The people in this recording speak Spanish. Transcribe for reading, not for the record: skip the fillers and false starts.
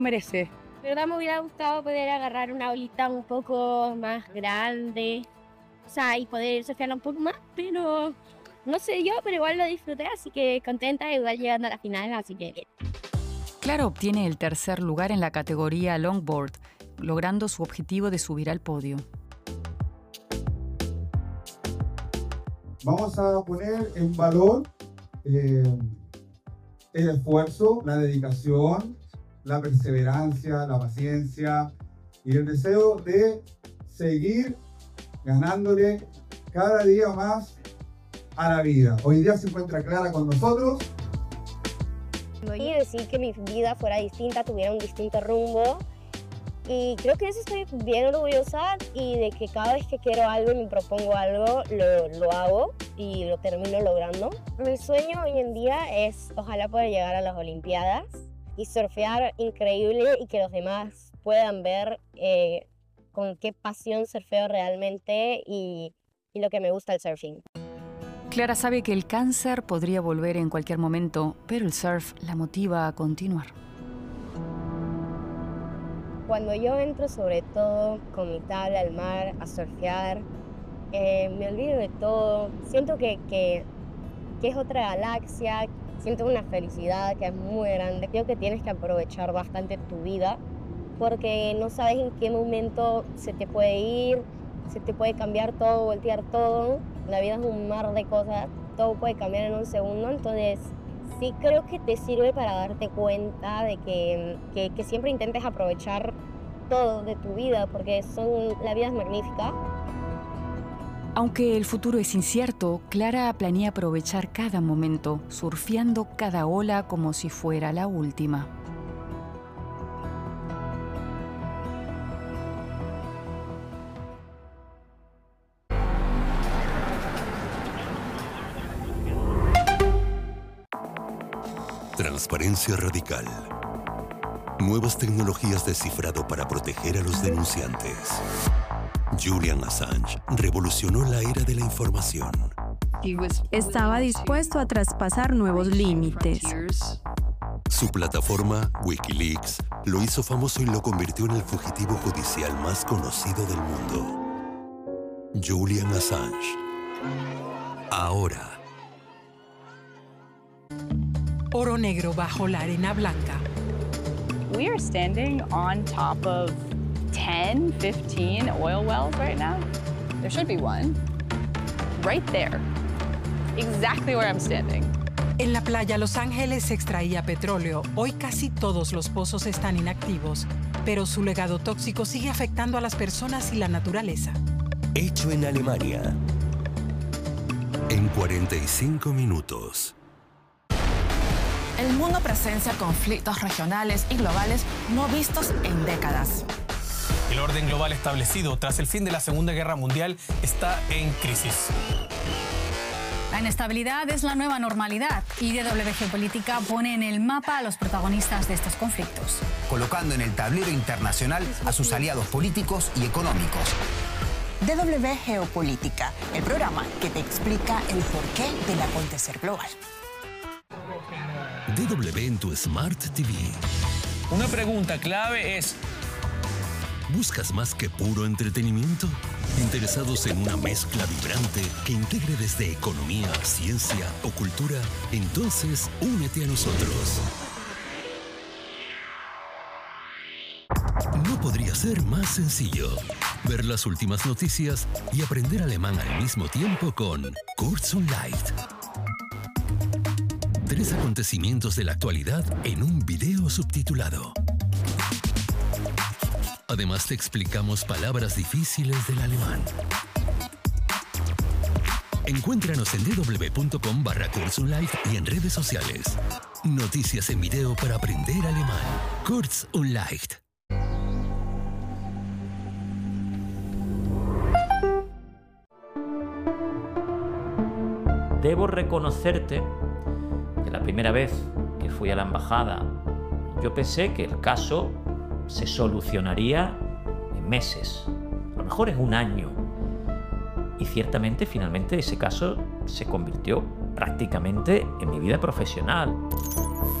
merece. De verdad me hubiera gustado poder agarrar una olita un poco más grande, o sea, y poder surfearla un poco más, pero no sé yo, pero igual lo disfruté, así que contenta, igual llegando a la final, así que bien. Clara obtiene el tercer lugar en la categoría longboard, logrando su objetivo de subir al podio. Vamos a poner en valor el esfuerzo, la dedicación, la perseverancia, la paciencia y el deseo de seguir ganándole cada día más a la vida. Hoy día se encuentra Clara con nosotros. Y decir que mi vida fuera distinta, tuviera un distinto rumbo. Y creo que de eso estoy bien orgullosa y de que cada vez que quiero algo y me propongo algo, lo hago y lo termino logrando. Mi sueño hoy en día es ojalá poder llegar a las Olimpiadas y surfear increíble y que los demás puedan ver con qué pasión surfeo realmente y lo que me gusta el surfing. Clara sabe que el cáncer podría volver en cualquier momento, pero el surf la motiva a continuar. Cuando yo entro sobre todo con mi tabla al mar a surfear, me olvido de todo. Siento que es otra galaxia, siento una felicidad que es muy grande. Creo que tienes que aprovechar bastante tu vida porque no sabes en qué momento se te puede ir, se te puede cambiar todo, voltear todo. La vida es un mar de cosas, todo puede cambiar en un segundo, entonces sí creo que te sirve para darte cuenta de que siempre intentes aprovechar todo de tu vida, porque la vida es magnífica. Aunque el futuro es incierto, Clara planea aprovechar cada momento, surfeando cada ola como si fuera la última. Transparencia radical. Nuevas tecnologías de cifrado para proteger a los denunciantes. Julian Assange revolucionó la era de la información. Estaba dispuesto a traspasar nuevos límites. Su plataforma, Wikileaks, lo hizo famoso y lo convirtió en el fugitivo judicial más conocido del mundo. Julian Assange. Ahora. Oro negro bajo la arena blanca. We are standing on top of 10, 15 oil wells right now. There should be one. Right there. Exactly where I'm standing. En la playa Los Ángeles se extraía petróleo. Hoy casi todos los pozos están inactivos, pero su legado tóxico sigue afectando a las personas y la naturaleza. Hecho en Alemania. En 45 minutos. El mundo presencia conflictos regionales y globales no vistos en décadas. El orden global establecido tras el fin de la Segunda Guerra Mundial está en crisis. La inestabilidad es la nueva normalidad y DW Geopolítica pone en el mapa a los protagonistas de estos conflictos, colocando en el tablero internacional a sus aliados políticos y económicos. DW Geopolítica, el programa que te explica el porqué del acontecer global. DW en tu Smart TV. Una pregunta clave es: ¿buscas más que puro entretenimiento? ¿Interesados en una mezcla vibrante que integre desde economía, ciencia o cultura? Entonces, únete a nosotros. No podría ser más sencillo. Ver las últimas noticias y aprender alemán al mismo tiempo con Kurz und Leicht. 3 acontecimientos de la actualidad en un video subtitulado. Además te explicamos palabras difíciles del alemán. Encuéntranos en www.com/Kurz und Leicht y en redes sociales. Noticias en video para aprender alemán. Kurz und Leicht. Debo reconocerte que la primera vez que fui a la embajada, yo pensé que el caso se solucionaría en meses, a lo mejor en un año. Y ciertamente, finalmente, ese caso se convirtió prácticamente en mi vida profesional.